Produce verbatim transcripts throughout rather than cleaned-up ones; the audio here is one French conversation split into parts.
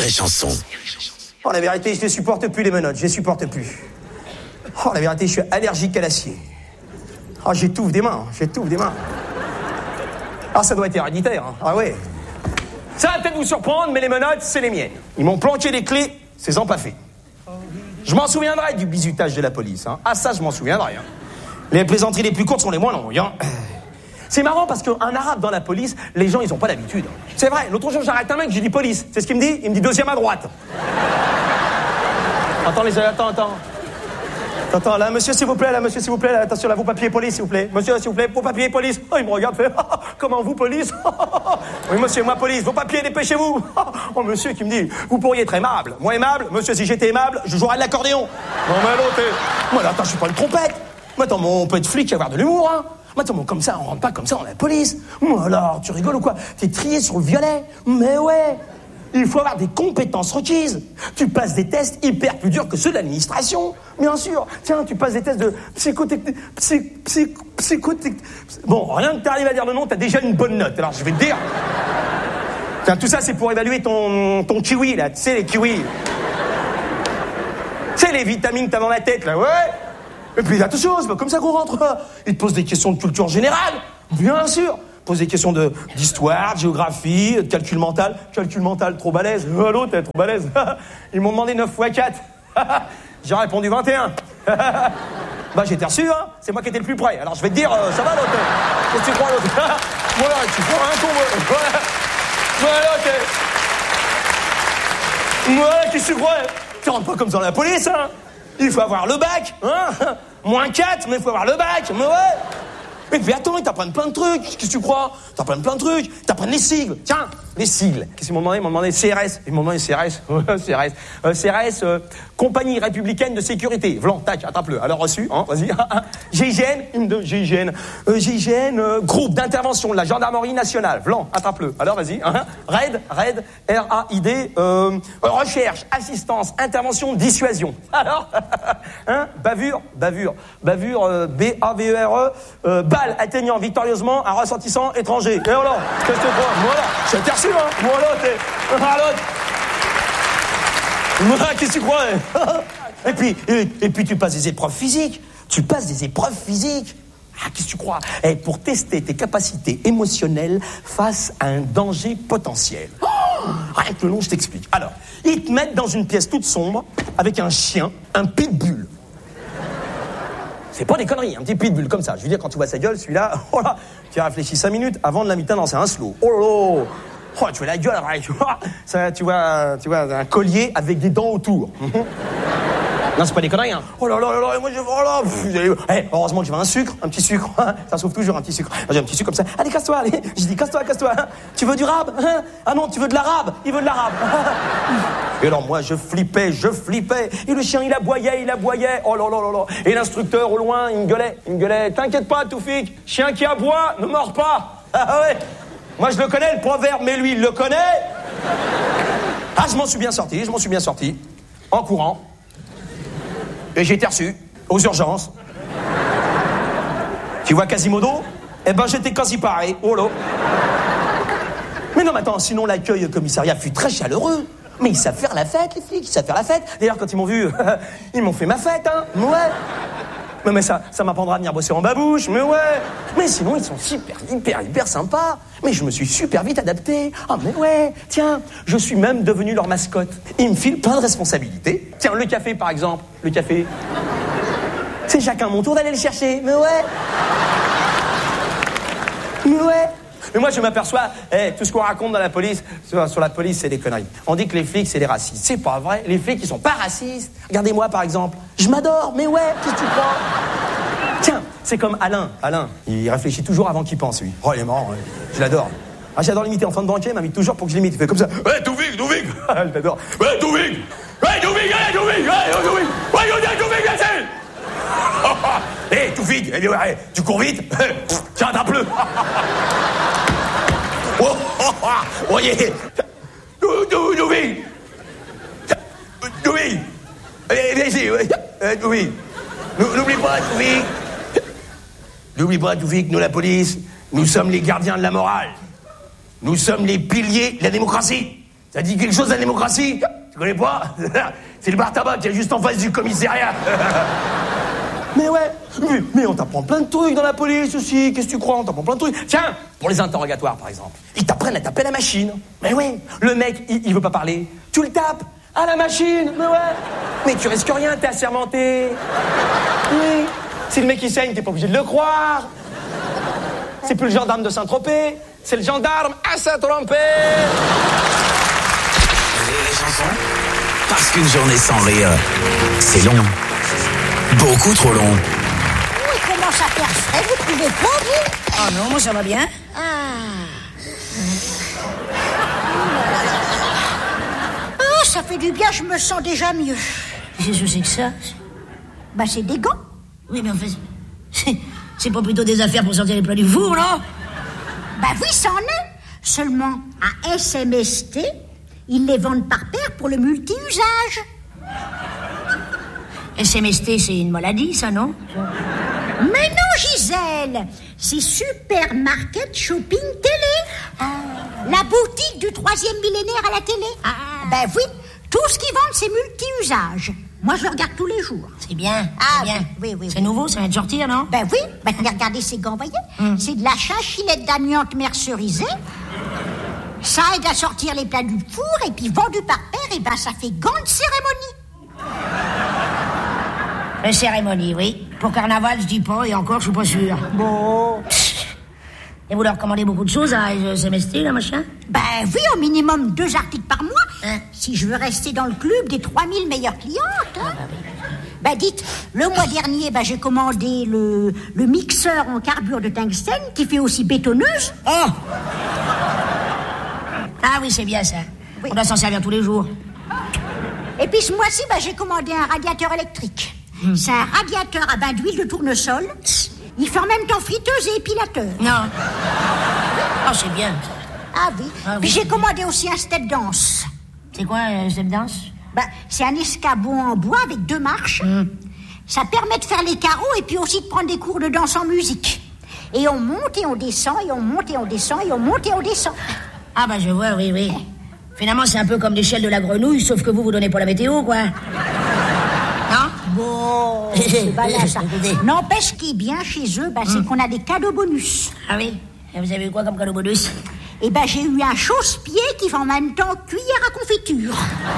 chanson. Oh, la vérité, je ne supporte plus les menottes, je ne les supporte plus. Oh, la vérité, je suis allergique à l'acier. Oh, j'étouffe des mains, j'étouffe des mains. Ah, ça doit être héréditaire, hein. Ah ouais. Ça va peut-être vous surprendre, mais les menottes, c'est les miennes. Ils m'ont planqué les clés, c'est empaffé. Je m'en souviendrai du bizutage de la police, hein. Ah, ça, je m'en souviendrai, hein. Les plaisanteries les plus courtes sont les moins longues, hein. C'est marrant parce qu'un arabe dans la police, les gens, ils ont pas l'habitude. C'est vrai, l'autre jour, j'arrête un mec, j'ai dit police. C'est ce qu'il me dit? Il me dit deuxième à droite. Attends, les attends, attends. Attends, là, monsieur, s'il vous plaît, là, monsieur, s'il vous plaît, là, attention, là, vos papiers police, s'il vous plaît. Monsieur, s'il vous plaît, vos papiers police. Oh, il me regarde, fait, comment vous, police? Oui, monsieur, moi, police, vos papiers, dépêchez-vous. Oh, monsieur, qui me dit, vous pourriez être aimable. Moi, aimable, monsieur, si j'étais aimable, je jouerais de l'accordéon. Non, mais l'autre, t'es... Moi, là, attends, je suis pas une trompette. Moi, attends, on peut être flic et avoir de l'humour, hein. Moi, attends, comme ça, on rentre pas comme ça dans la police. Moi, alors, tu rigoles ou quoi? T'es trié sur le violet. Mais ouais. Il faut avoir des compétences requises. Tu passes des tests hyper plus durs que ceux de l'administration. Bien sûr. Tiens, tu passes des tests de psychotechnique... Psy... Psy... Psychotechnique... Bon, rien que t'arrives à dire le nom, t'as déjà une bonne note. Alors, je vais te dire... Tiens, tout ça, c'est pour évaluer ton, ton kiwi, là. Tu sais, les kiwis. Tu sais, les vitamines que t'as dans la tête, là, ouais. Et puis, attention, c'est pas comme ça qu'on rentre. Ils te posent des questions de culture générale. Bien sûr. Pose des questions de, d'histoire, de géographie, de calcul mental. Calcul mental, trop balèze. Euh, l'autre, elle est trop balèze. Ils m'ont demandé neuf fois quatre. J'ai répondu vingt et un. Bah, j'étais reçu, hein. C'est moi qui étais le plus près. Alors, je vais te dire, euh, ça va, l'autre. Qu'est-ce que tu crois, l'autre? Voilà, tu crois un con, voilà. Voilà, ok. Voilà, qu'est-ce que tu crois? Tu rentres pas comme ça dans la police, hein. Il faut avoir le bac, hein. Moins quatre, mais il faut avoir le bac, mais ouais. Mais puis attends, ils t'apprennent plein de trucs. Qu'est-ce que tu crois? T'apprennent plein de trucs. T'apprennent les sigles. Tiens, les sigles. Qu'est-ce qu'ils m'ont demandé? Ils m'ont demandé C R S. Ils m'ont demandé C R S. C R S. Euh, C R S, euh, Compagnie républicaine de sécurité. Vlan, tac, attrape-le. Alors reçu, hein, vas-y. G I G N, il me donne G I G N. Euh, G I G N, euh, groupe d'intervention de la gendarmerie nationale. Vlan, attrape-le. Alors vas-y. Hein. RAID, RAID, R A I D, euh, recherche, assistance, intervention, dissuasion. Alors, hein, bavure, bavure, bavure, euh, B A V E R E, euh, balle atteignant victorieusement un ressortissant étranger. Et voilà, qu'est-ce que tu crois? Voilà, j'ai été reçu, hein. Voilà, t'es... Voilà. Voilà, qu'est-ce que tu crois? Et puis, et, et puis tu passes des épreuves physiques. Tu passes des épreuves physiques. Ah, qu'est-ce que tu crois? Et pour tester tes capacités émotionnelles face à un danger potentiel. Oh, rien que le nom, je t'explique. Alors, ils te mettent dans une pièce toute sombre avec un chien, un pitbull. C'est pas des conneries, un petit pitbull comme ça. Je veux dire, quand tu vois sa gueule, celui-là, oh là, tu réfléchis cinq minutes avant de la mi-temps danser un slow. Oh là là. Oh, tu vois la gueule, tu vois, ça, tu vois, tu vois, un collier avec des dents autour. Non, c'est pas des conneries, hein. Oh là là là là, moi je... Oh là, hey, heureusement que j'ai un sucre, un petit sucre. Ça sauve toujours un petit sucre. J'ai un petit sucre comme ça. Allez, casse-toi, allez. Je dis, casse-toi, casse-toi. Tu veux du rab? Ah non, tu veux de l'arabe? Il veut de l'arabe. Et alors moi, je flippais, je flippais. Et le chien, il aboyait, il aboyait. Oh là là là là. Et l'instructeur, au loin, il me gueulait, il me gueulait. T'inquiète pas, Toufik, chien qui aboie ne mord pas. Ah ouais. Moi, je le connais, le proverbe, mais lui, il le connaît. Ah, je m'en suis bien sorti, je m'en suis bien sorti. En courant. Et j'ai été reçu aux urgences. Tu vois Quasimodo? Eh ben, j'étais quasi pareil. Oh là. Mais non, mais attends, sinon l'accueil au commissariat fut très chaleureux. Mais ils savent faire la fête, les flics, ils savent faire la fête. D'ailleurs, quand ils m'ont vu, ils m'ont fait ma fête, hein. Ouais. Mais, mais ça, ça m'apprendra à venir bosser en babouche, mais ouais. Mais sinon, ils sont super, hyper, hyper sympas. Mais je me suis super vite adapté. Ah, mais ouais, tiens, je suis même devenu leur mascotte. Ils me filent plein de responsabilités. Tiens, le café, par exemple, le café. C'est chacun mon tour d'aller le chercher, mais ouais. Mais ouais. Mais moi, je m'aperçois, hey, tout ce qu'on raconte dans la police, sur, sur la police, c'est des conneries. On dit que les flics, c'est des racistes. C'est pas vrai. Les flics, ils sont pas racistes. Regardez-moi, par exemple. Je m'adore, mais ouais, qu'est-ce que tu crois? Tiens, c'est comme Alain. Alain, il réfléchit toujours avant qu'il pense, lui. Oh, il est mort, ouais. Je l'adore. Ah, j'adore l'imiter. En fin de banquier, il m'invite toujours pour que je l'imite. Il fait comme ça. Ouais, Toufik, Toufik. Je l'adore. Ouais, Toufik. Ouais, Toufik, ouais, Toufik. Ouais, Toufik. Ouais, Toufik, c'est... Hé, hey, Toufik, hey, hey, tu cours vite? Tiens, attrape-le. Oh, oh, oh, voyez. Toufik. Toufik. Viens ici, Toufik. N'oublie pas, Toufik. N'oublie pas, Toufik, nous, la police, nous sommes les gardiens de la morale. Nous sommes les piliers de la démocratie. Ça dit quelque chose la démocratie? Tu connais pas? C'est le bar tabac qui est juste en face du commissariat. Mais ouais, mais, mais on t'apprend plein de trucs dans la police aussi. Qu'est-ce que tu crois? On t'apprend plein de trucs. Tiens, pour les interrogatoires par exemple, ils t'apprennent à taper la machine. Mais ouais, le mec, il, il veut pas parler. Tu le tapes à la machine. Mais ouais. Mais tu risques rien, t'es assermenté. Oui. Si le mec il saigne, t'es pas obligé de le croire. C'est plus le gendarme de Saint-Tropez, c'est le gendarme à Saint-Tropez. Les chansons, parce qu'une journée sans rire, c'est long. Beaucoup trop long. Oui, comment ça faire frais, vous trouvez pas, vous? Oh non, moi ça va bien. Ah. Oh, ça fait du bien, je me sens déjà mieux. Qu'est-ce que c'est que ça? Bah, c'est des gants. Oui, mais en fait, c'est, c'est pas plutôt des affaires pour sortir les plats du four, non? Bah oui, ça en est. Seulement, à S M S T, ils les vendent par paire pour le multi-usage. S M S T, c'est une maladie, ça, non? Mais non, Gisèle, c'est Supermarket Shopping Télé. Ah. La boutique du troisième millénaire à la télé. Ah. Ben oui, tout ce qu'ils vendent, c'est multi-usage. Moi, je le regarde tous les jours. C'est bien, ah, c'est bien. Oui, oui, c'est oui. nouveau, ça vient de sortir, non? Ben oui, ben regardez ces gants, voyez. Mm. C'est de la chachilette d'amiante mercerisée. Ça aide à sortir les plats du four, et puis vendu par paire, et ben ça fait gants de cérémonie. La cérémonie, oui. Pour carnaval, je dis pas, et encore, je suis pas sûr. Bon. Et vous leur commandez beaucoup de choses à S M S T, là, machin? Ben oui, au minimum deux articles par mois. Hein? Si je veux rester dans le club des trois mille meilleures clientes. Hein. Ah bah oui. Ben dites, le mois dernier, ben, j'ai commandé le, le mixeur en carbure de tungstène qui fait aussi bétonneuse. Oh! Ah oui, c'est bien ça. Oui. On doit s'en servir tous les jours. Et puis ce mois-ci, ben, j'ai commandé un radiateur électrique. Mmh. C'est un radiateur à bain d'huile de tournesol. Il fait en même temps friteuse et épilateur. Non. Oh, c'est bien. Ah oui. Ah, oui. Puis j'ai commandé aussi un step dance. C'est quoi un step dance? Ben, c'est un escabeau en bois avec deux marches. Mmh. Ça permet de faire les carreaux et puis aussi de prendre des cours de danse en musique. Et on monte et on descend, et on monte et on descend, et on monte et on descend. Ah bah je vois, oui, oui. Finalement, c'est un peu comme l'échelle de la grenouille, sauf que vous, vous donnez pas la météo, quoi. Non? Bon, c'est pas là, ça. N'empêche, ce qui est bien chez eux, bah, c'est mmh. qu'on a des cadeaux bonus. Ah oui? Et vous avez eu quoi comme cadeau bonus? Eh ben, j'ai eu un chausse-pied qui fait en même temps cuillère à confiture.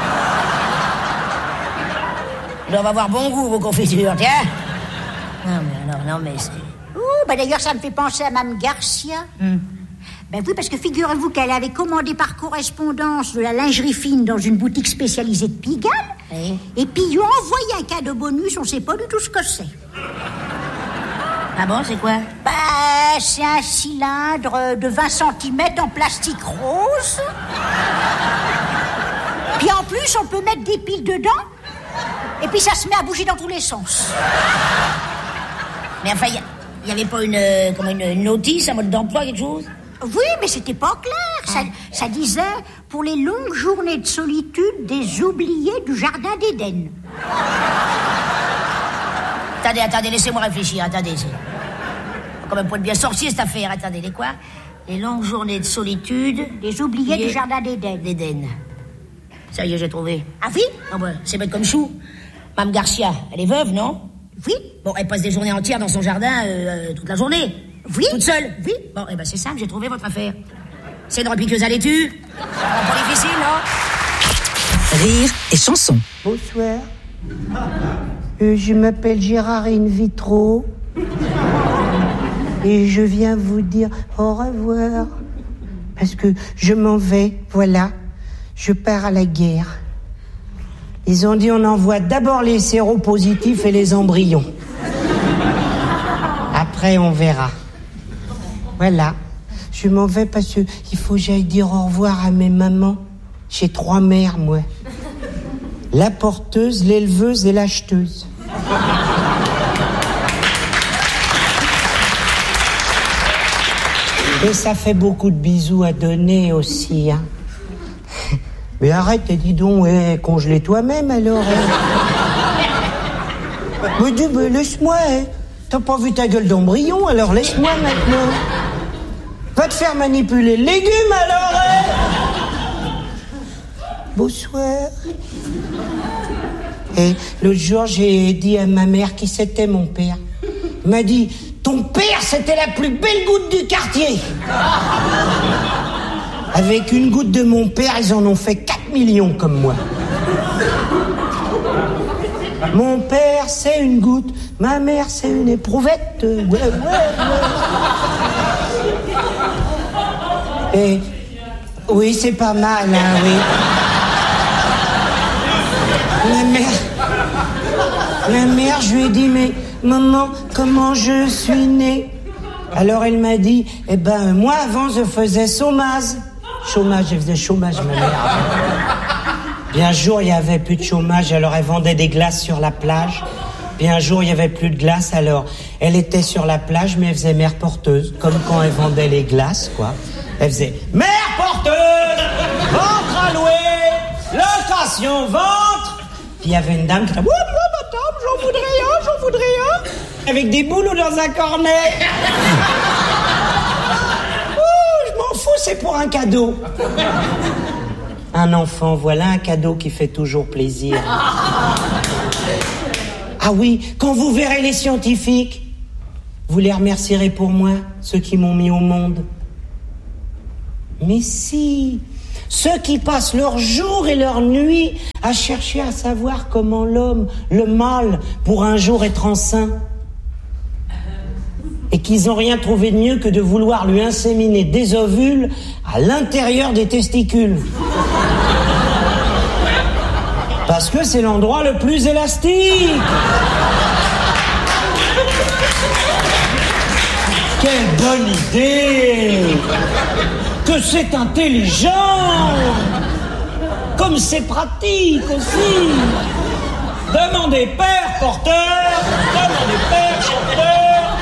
Ils doivent avoir bon goût, vos confitures, tiens. Non, mais non, non, mais c'est... Ouh, bah d'ailleurs, ça me fait penser à Mme Garcia. Mmh. Ben oui, parce que figurez-vous qu'elle avait commandé par correspondance de la lingerie fine dans une boutique spécialisée de Pigalle. Oui. Et puis, ils lui ont envoyé un cadeau bonus, on sait pas du tout ce que c'est. Ah bon, c'est quoi? Ben, c'est un cylindre de vingt centimètres en plastique rose. Puis en plus, on peut mettre des piles dedans. Et puis ça se met à bouger dans tous les sens. Mais enfin, il n'y avait pas une, euh, comme une, une notice, un mode d'emploi, quelque chose? Oui, mais c'était pas clair. Ça, ça disait « Pour les longues journées de solitude des oubliés du Jardin d'Éden ». Attendez, attendez, laissez-moi réfléchir, attendez. C'est quand même pas de bien sorcier, cette affaire. Attendez, les quoi? Les longues journées de solitude... Des oubliés du Jardin d'Éden. D'Éden. Ça y est, j'ai trouvé. Ah oui? Ah ouais, c'est bête comme chou. Mme Garcia, elle est veuve, non? Oui. Bon, elle passe des journées entières dans son jardin, euh, toute la journée. Oui. Toute seule? Oui. Bon, eh ben c'est simple, j'ai trouvé votre affaire. C'est une repiqueuse à laitue. Pas difficile, non? Rire et chanson. Bonsoir. Euh, je m'appelle Gérardine Vitro. Et je viens vous dire au revoir. Parce que je m'en vais, voilà. Je pars à la guerre. Ils ont dit on envoie d'abord les séropositifs et les embryons. Après, on verra. Voilà. Je m'en vais parce que il faut que j'aille dire au revoir à mes mamans. J'ai trois mères, moi. La porteuse, l'éleveuse et l'acheteuse. Et ça fait beaucoup de bisous à donner aussi, hein. Mais arrête, dis donc, eh, congelez toi-même alors. Eh. Mais dis, mais laisse-moi, eh. T'as pas vu ta gueule d'embryon, alors laisse-moi maintenant. Va te faire manipuler le légume alors, eh. bonsoir. Et l'autre jour, j'ai dit à ma mère qui c'était mon père. Il m'a dit, ton père, c'était la plus belle goutte du quartier. Avec une goutte de mon père, ils en ont fait quatre millions comme moi. Mon père, c'est une goutte. Ma mère, c'est une éprouvette. Ouais, ouais, ouais. Et oui, c'est pas mal, hein, oui. Ma mère, ma mère, je lui ai dit, mais maman, comment je suis née? Alors elle m'a dit, eh ben moi avant je faisais chômage. Chômage, je faisais chômage, ma mère. Puis un jour il y avait plus de chômage, alors elle vendait des glaces sur la plage. Puis un jour il y avait plus de glace, alors elle était sur la plage, mais elle faisait mère porteuse, comme quand elle vendait les glaces, quoi. Elle faisait mère porteuse, ventre à louer, location ventre. Puis il y avait une dame qui disait, oui, oui, madame, j'en voudrais un, j'en voudrais un. Avec des boules dans un cornet. Oh, je m'en fous, c'est pour un cadeau. Un enfant, voilà un cadeau qui fait toujours plaisir. Ah oui, quand vous verrez les scientifiques, vous les remercierez pour moi, ceux qui m'ont mis au monde. Mais si, ceux qui passent leur jour et leur nuit à chercher à savoir comment l'homme, le mâle, pour un jour être enceint. Et qu'ils n'ont rien trouvé de mieux que de vouloir lui inséminer des ovules à l'intérieur des testicules. Parce que c'est l'endroit le plus élastique. Quelle bonne idée! Que c'est intelligent! Comme c'est pratique aussi! Demandez père porteur! Demandez père porteur!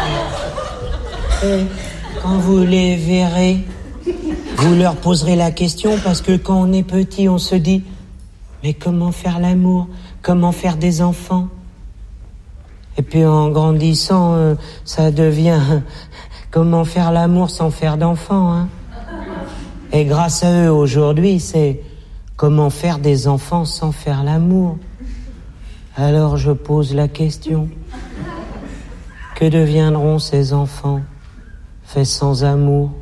Et quand vous les verrez, vous leur poserez la question, parce que quand on est petit, on se dit, mais comment faire l'amour? Comment faire des enfants? Et puis en grandissant, euh, ça devient comment faire l'amour sans faire d'enfants, hein? Et grâce à eux aujourd'hui, c'est comment faire des enfants sans faire l'amour. Alors je pose la question, que deviendront ces enfants faits sans amour?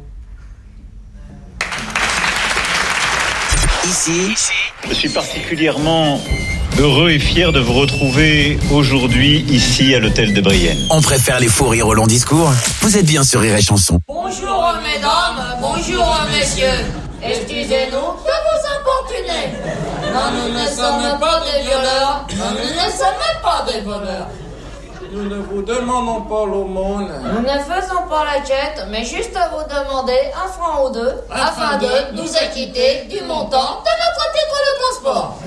Ici, je suis particulièrement heureux et fier de vous retrouver aujourd'hui ici à l'hôtel de Brienne. on préfère les fous rires au long discours. Vous êtes bien sur Rire et Chanson. Bonjour mesdames, bonjour messieurs. Excusez-nous de vous importuner. Non, nous ne sommes pas des violeurs. Non, nous ne sommes pas des voleurs. Nous ne vous demandons pas l'aumône. Nous ne faisons pas la quête, mais juste à vous demander un franc ou deux, afin, afin de nous acquitter du montant de notre titre de transport.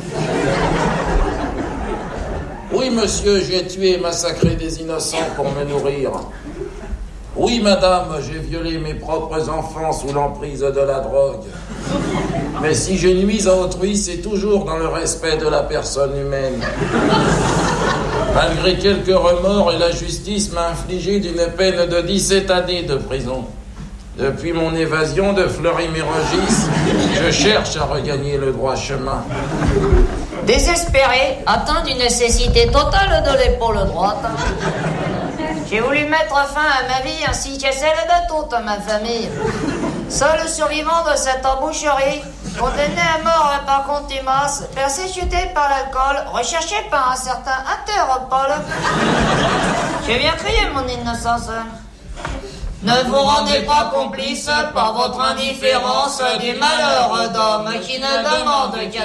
Oui, monsieur, j'ai tué et massacré des innocents pour me nourrir. Oui, madame, j'ai violé mes propres enfants sous l'emprise de la drogue. Mais si je nuis à autrui, c'est toujours dans le respect de la personne humaine. Malgré quelques remords, et la justice m'a infligé d'une peine de dix-sept années de prison. Depuis mon évasion de Fleury-Mérogis, je cherche à regagner le droit chemin. Désespéré, atteint d'une nécessité totale de l'épaule droite, j'ai voulu mettre fin à ma vie ainsi qu'à celle de toute ma famille. Seul survivant de cette emboucherie, condamné à mort par contumace, persécuté par l'alcool, recherché par un certain Interpol, j'ai bien crié mon innocence. Ne vous rendez pas complice par votre indifférence du malheur d'homme qui ne demande qu'à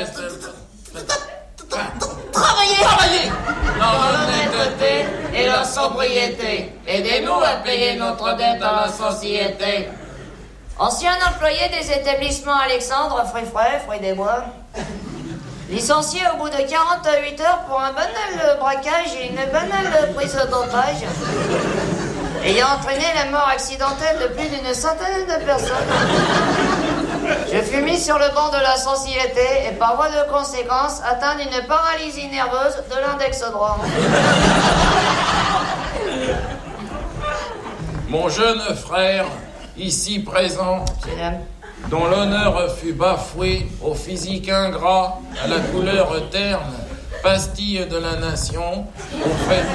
travailler, travailler dans l'honnêteté et la sobriété. Aidez-nous à payer notre dette à la société. Ancien employé des établissements Alexandre, fruits frais, fruits des bois. Licencié au bout de quarante-huit heures pour un banal braquage et une banale prise d'otage, ayant entraîné la mort accidentelle de plus d'une centaine de personnes. Je fus mis sur le banc de la société et par voie de conséquence atteint d'une paralysie nerveuse de l'index droit. Mon jeune frère, ici présent, dont l'honneur fut bafoué, au physique ingrat, à la couleur terne, pastille de la nation, on fait...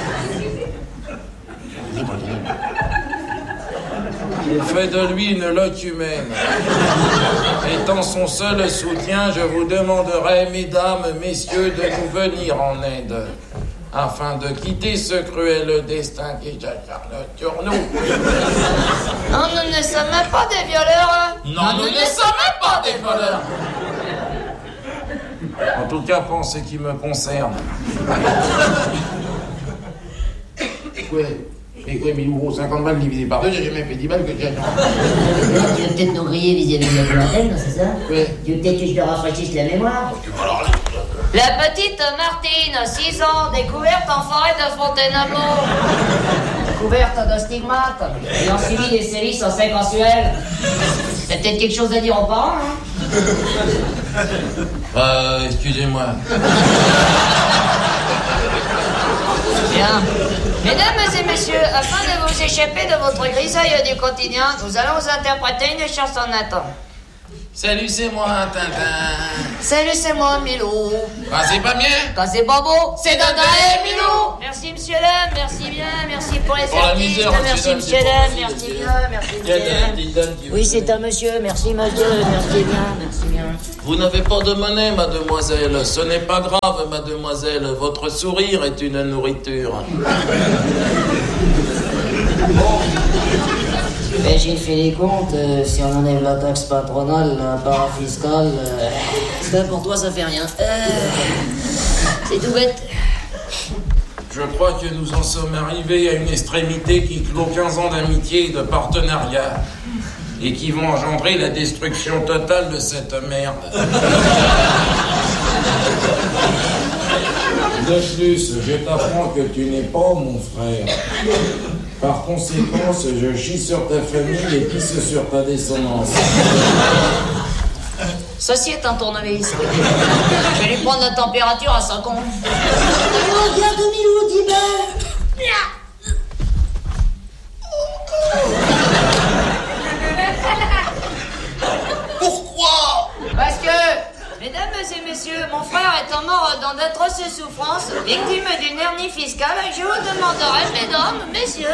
On fait de lui une loque humaine. Étant son seul soutien, je vous demanderai, mesdames, messieurs, de nous venir en aide, afin de quitter ce cruel destin qui s'acharne sur nous. Non, nous ne sommes pas des violeurs. Non, nous ne sommes pas des voleurs. En tout cas, pour ce qui me concerne. Ouais. Et quoi, mille euros, cinquante balles divisé par deux, j'ai jamais fait dix balles que j'ai. Tu veux peut-être nous griller vis-à-vis de la clientèle, c'est ça? Oui. Tu veux peut-être que je te rafraîchisse la mémoire? Alors, La petite Martine, six ans, découverte en forêt de Fontainebleau. Couverte de stigmates, ayant suivi des sévices en séquentiel. T'as peut-être quelque chose à dire aux parents, hein? Euh, excusez-moi. Bien. Mesdames et messieurs, afin de vous échapper de votre grisaille du quotidien, nous allons vous interpréter une chansonnette. Salut, c'est moi, Tintin. Salut, c'est moi, Milou. Ah, c'est pas bien? Quand c'est pas beau, C'est Dada et Milou. Merci, monsieur Lem, merci bien, merci pour les Pour la artistes, misère, merci, monsieur monsieur Lem, Lem, c'est merci pour bien, merci, Il y a monsieur des Lem. petites dames qui vous Oui, c'est connaissent. un monsieur, merci monsieur, merci bien, merci bien. Vous n'avez pas de monnaie, mademoiselle. Ce n'est pas grave, mademoiselle. Votre sourire est une nourriture. Ben, j'ai fait les comptes, euh, si on enlève la taxe patronale, la part fiscale, euh, ben, pour toi ça fait rien. Euh, c'est tout bête. Je crois que nous en sommes arrivés à une extrémité qui clôt quinze ans d'amitié et de partenariat et qui vont engendrer la destruction totale de cette merde. De plus, je t'apprends que tu n'es pas mon frère. Par conséquent, je chie sur ta famille et pisse sur ta descendance. Ceci est un tournevis. Je vais lui prendre la température à cinq ans. Regarde Milou, dis ben. Pourquoi? Parce que, mesdames et messieurs, mon frère étant mort dans d'atroces souffrances, victime d'une hernie fiscale, je vous demanderai, mesdames, messieurs...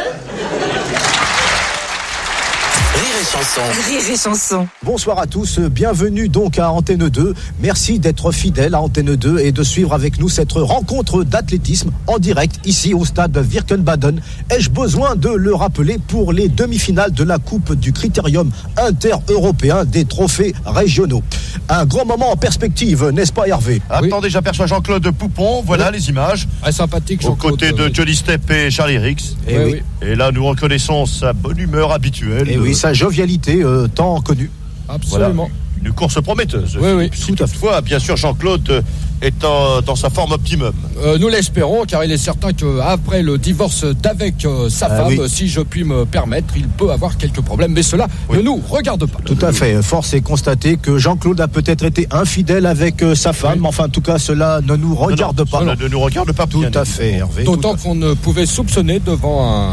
Rire et chanson. Rire et chanson. Bonsoir à tous, bienvenue donc à Antenne deux. Merci d'être fidèles à Antenne deux et de suivre avec nous cette rencontre d'athlétisme en direct ici au stade Wirkenbaden. Ai-je besoin de le rappeler pour les demi-finales de la Coupe du Critérium inter-européen des trophées régionaux. Un grand moment en perspective, n'est-ce pas Hervé? Attendez, j'aperçois Jean-Claude Poupon, voilà oui. Les images. Très sympathique, Aux côtés de Johnny Stepp et Charlie Rix. Et, oui. Oui. Et là, nous reconnaissons sa bonne humeur habituelle. Et oui, sa jovialité euh, tant connue. Absolument. Voilà. Une course prometteuse. Oui, oui. Si tout à fois, bien sûr, Jean-Claude est en, dans sa forme optimum. Euh, nous l'espérons, car il est certain qu'après le divorce d'avec euh, sa ah, femme, oui. si je puis me permettre, il peut avoir quelques problèmes. Mais cela oui. ne nous regarde pas. Tout à fait. Force est constater que Jean-Claude a peut-être été infidèle avec euh, sa femme. Oui. Enfin, en tout cas, cela ne nous regarde non, non, pas. Cela ne nous regarde pas. Tout à fait, Hervé. D'autant qu'on ne pouvait soupçonner devant un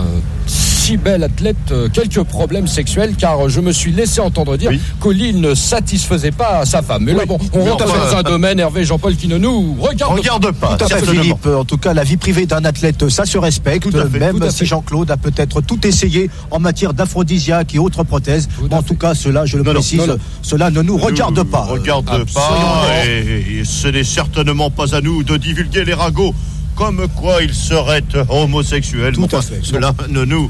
si bel athlète euh, quelques problèmes sexuels, car je me suis laissé entendre dire oui. que l'île ne satisfaisait pas sa femme. Mais oui. là, bon, on rentre dans euh, un domaine, Hervé, Jean-Paul, qui ne nous regarde, regarde pas. Tout à fait, Philippe. En tout cas, la vie privée d'un athlète, ça se respecte, fait, même si Jean-Claude a peut-être tout essayé en matière d'aphrodisiaque et autres prothèses. Tout en tout cas, cela, je le non, précise, non, non. cela ne nous regarde nous pas. Regarde euh, pas, et, et ce n'est certainement pas à nous de divulguer les ragots comme quoi il serait homosexuel. Tout enfin, à fait. Cela ne nous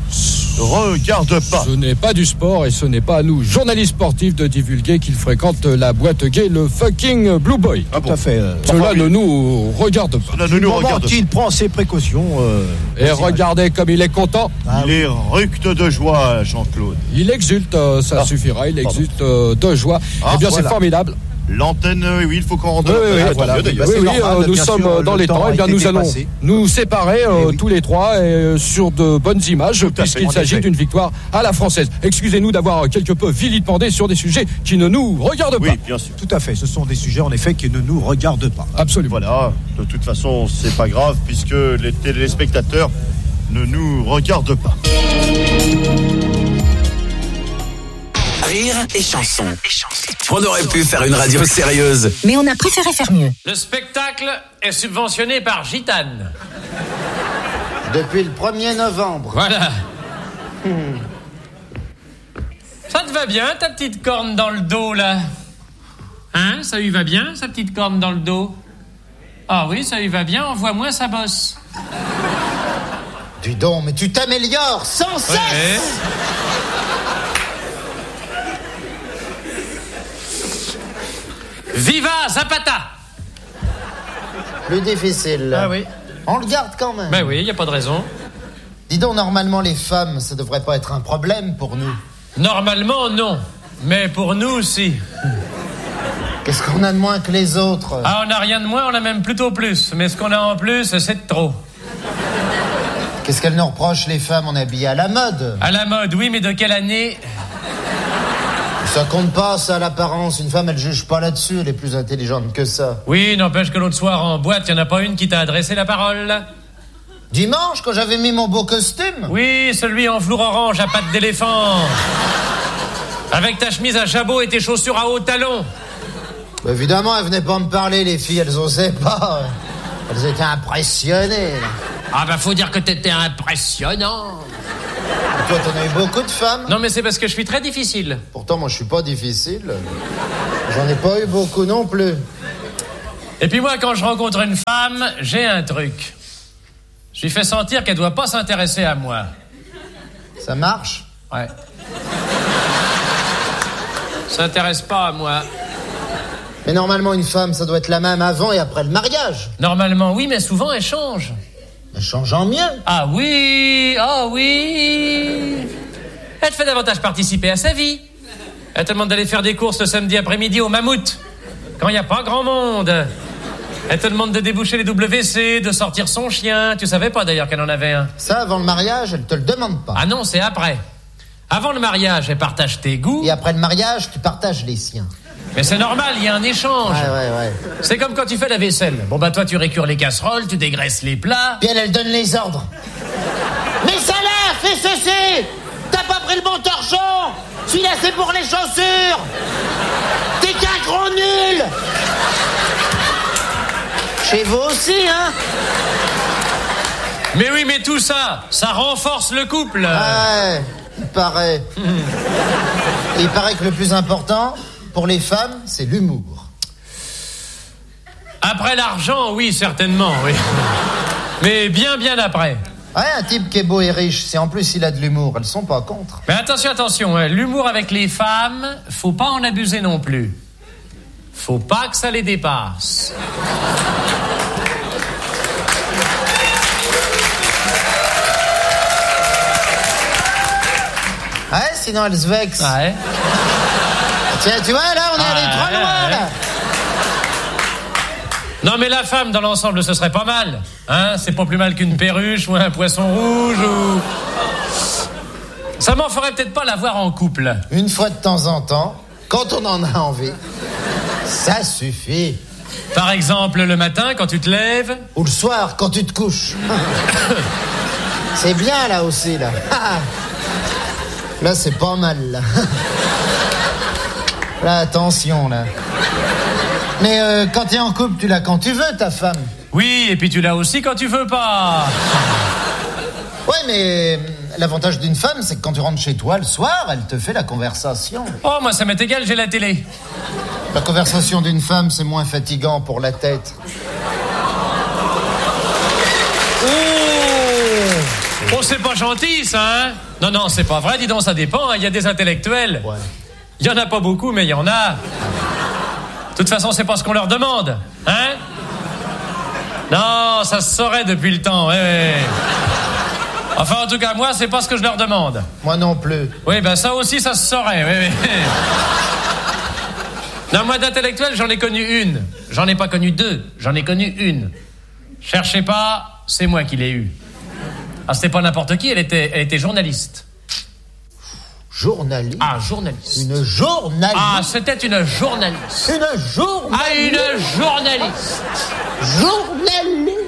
regarde pas. Ce n'est pas du sport et ce n'est pas à nous, journalistes sportifs, de divulguer qu'il fréquente la boîte gay, le fucking Blue Boy. Ah bon. Tout à fait. Euh, cela ne nous regarde pas. Cela ne nous regarde pas. Il prend ses précautions. Euh, et regardez comme il est content. Ah, il oui. est ructe de joie, Jean-Claude. Il exulte, euh, ça ah. suffira, il exulte euh, de joie. Ah, eh bien, voilà. C'est formidable. L'antenne, oui, il faut qu'on rentre. Oui, oui, oui, voilà. oui, oui, oui euh, nous sommes sûr, dans les temps. Et bien, nous allons passé. nous séparer euh, oui. tous les trois et, euh, sur de bonnes images, puisqu'il s'agit d'une victoire à la française. Excusez-nous d'avoir quelque peu vilipendé sur des sujets qui ne nous regardent oui, pas. Bien sûr. Tout à fait. Ce sont des sujets, en effet, qui ne nous regardent pas. Absolument. Voilà. De toute façon, c'est pas grave, puisque les téléspectateurs ne nous regardent pas. Rire et chanson. On aurait pu faire une radio sérieuse. Mais on a préféré faire mieux. Le spectacle est subventionné par Gitane. Depuis le premier novembre. Voilà. Hmm. Ça te va bien, ta petite corne dans le dos, là? Hein? Ça lui va bien, sa petite corne dans le dos? Ah oui, ça lui va bien, envoie-moi sa bosse. Dis donc, mais tu t'améliores sans cesse. Ouais. Viva Zapata! Plus difficile. Ah oui. On le garde quand même. Ben oui, y a pas de raison. Dis donc, normalement, les femmes, ça devrait pas être un problème pour nous. Normalement, non. Mais pour nous, si. Qu'est-ce qu'on a de moins que les autres? Ah, on n'a rien de moins, on a même plutôt plus. Mais ce qu'on a en plus, c'est de trop. Qu'est-ce qu'elles nous reprochent, les femmes? On est habillées à la mode. À la mode, oui, mais de quelle année? Ça compte pas, ça, l'apparence. Une femme, elle juge pas là-dessus. Elle est plus intelligente que ça. Oui, n'empêche que l'autre soir, en boîte, y en a pas une qui t'a adressé la parole. Dimanche, quand j'avais mis mon beau costume? Oui, celui en velours orange à pattes d'éléphant. Avec ta chemise à jabot et tes chaussures à hauts talons. Bah, évidemment, elles venaient pas me parler, les filles. Elles osaient pas. Elles étaient impressionnées. Là. Ah bah, faut dire que t'étais impressionnant. Et toi, t'en as eu beaucoup de femmes? Non, mais c'est parce que je suis très difficile. Pourtant, moi, je suis pas difficile. J'en ai pas eu beaucoup non plus. Et puis moi, quand je rencontre une femme, j'ai un truc. Je lui fais sentir qu'elle doit pas s'intéresser à moi. Ça marche? Ouais. S'intéresse pas à moi. Mais normalement, une femme, ça doit être la même avant et après le mariage. Normalement, oui, mais souvent, elle change. Elle change en mieux. Ah oui, ah oui. Elle te fait davantage participer à sa vie. Elle te demande d'aller faire des courses le samedi après-midi au Mammouth, quand il n'y a pas grand monde. Elle te demande de déboucher les W C, de sortir son chien. Tu savais pas d'ailleurs qu'elle en avait un. Ça, avant le mariage, elle te le demande pas. Ah non, c'est après. Avant le mariage, elle partage tes goûts. Et après le mariage, tu partages les siens. Mais c'est normal, il y a un échange. Ouais, ouais, ouais. C'est comme quand tu fais la vaisselle. Bon bah toi, tu récures les casseroles, tu dégraisses les plats. Puis elle, elle donne les ordres. Mais ça là, fais ceci. T'as pas pris le bon torchon. Celui-là, c'est pour les chaussures. T'es qu'un gros nul. Chez vous aussi, hein? Mais oui, mais tout ça, ça renforce le couple. Ouais, il paraît. Il paraît que le plus important, pour les femmes, c'est l'humour. Après l'argent, oui, certainement, oui. Mais bien, bien après. Ouais, un type qui est beau et riche, si en plus il a de l'humour, elles sont pas contre. Mais attention, attention, hein, l'humour avec les femmes, faut pas en abuser non plus. Faut pas que ça les dépasse. Ouais, sinon elles se vexent. Ouais. Tiens, tu vois, là, on est allé ah, trop loin, ouais. là. Non, mais la femme, dans l'ensemble, ce serait pas mal. Hein, c'est pas plus mal qu'une perruche ou un poisson rouge ou... Ça m'en ferait peut-être pas la voir en couple. Une fois de temps en temps, quand on en a envie, ça suffit. Par exemple, le matin, quand tu te lèves. Ou le soir, quand tu te couches. C'est bien, là, aussi, là. Là, c'est pas mal, là. Là, attention, là. Mais euh, quand t'es en couple, tu l'as quand tu veux, ta femme. Oui, et puis tu l'as aussi quand tu veux pas. Ouais, mais l'avantage d'une femme, c'est que quand tu rentres chez toi le soir, elle te fait la conversation. Oh, moi, ça m'est égal, j'ai la télé. La conversation d'une femme, c'est moins fatigant pour la tête. Oh, oh c'est pas gentil, ça, hein? Non, non, c'est pas vrai, dis donc, ça dépend, il y a des intellectuels. Ouais. Il y en a pas beaucoup, mais il y en a. De toute façon, c'est pas ce qu'on leur demande, hein? Non, ça se saurait depuis le temps, ouais, ouais. Enfin, en tout cas, moi, c'est pas ce que je leur demande. Moi non plus. Oui, ben ça aussi, ça se saurait, oui, oui. Non, moi, d'intellectuel, j'en ai connu une. J'en ai pas connu deux, j'en ai connu une. Cherchez pas, c'est moi qui l'ai eue. Ah, c'était pas n'importe qui, elle était, elle était journaliste. Journaliste? Ah, journaliste. Une journaliste? Ah, c'était une journaliste. Une journaliste? Ah, une journaliste. Journaliste?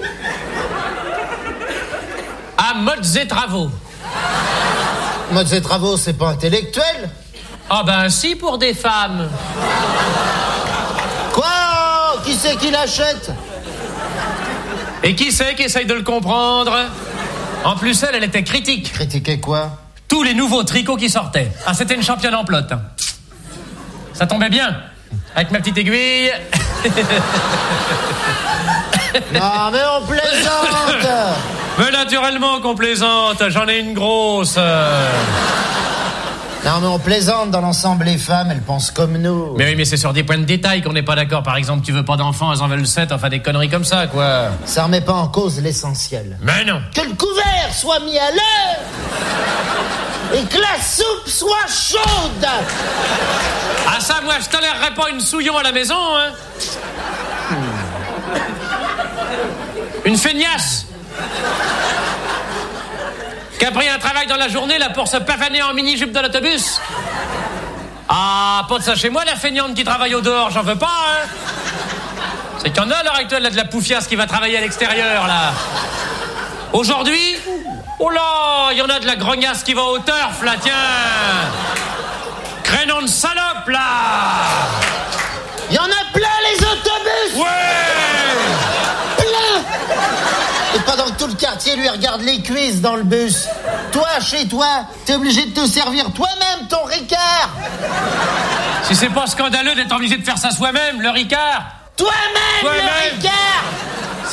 À Modes et Travaux. Modes et Travaux, c'est pas intellectuel? Ah ben si, pour des femmes. Quoi? Qui c'est qui l'achète? Et qui c'est qui essaye de le comprendre? En plus, elle, elle était critique. Critiquer quoi? Tous les nouveaux tricots qui sortaient. Ah, c'était une championne en plot. Hein. Ça tombait bien. Avec ma petite aiguille. Non, mais on plaisante. Mais naturellement qu'on plaisante. J'en ai une grosse. Non, mais on plaisante. Dans l'ensemble, les femmes, elles pensent comme nous. Mais oui, mais c'est sur des points de détail qu'on n'est pas d'accord. Par exemple, tu veux pas d'enfants, elles en veulent sept. Enfin, des conneries comme ça, quoi. Ça remet pas en cause l'essentiel. Mais non. Que le couvert soit mis à l'heure et que la soupe soit chaude. Ah ça, moi, je tolérerais pas une souillon à la maison, hein. Une feignasse qui a pris un travail dans la journée, là, pour se pavaner en mini-jupe dans l'autobus. Ah, pas de ça chez moi, la feignante qui travaille au dehors, j'en veux pas, hein. C'est qu'il y en a à l'heure actuelle, là, de la poufiasse qui va travailler à l'extérieur, là. Aujourd'hui, oh là, il y en a de la grognasse qui va au turf, là, tiens. Crénon de salope, là. Il y en a plein, les autobus. Ouais. Plein. Et pendant que tout le quartier lui regarde les cuisses dans le bus, toi, chez toi, t'es obligé de te servir toi-même ton Ricard. Si c'est pas scandaleux d'être obligé de faire ça soi-même, le Ricard. Toi-même, Toi-même. le Ricard.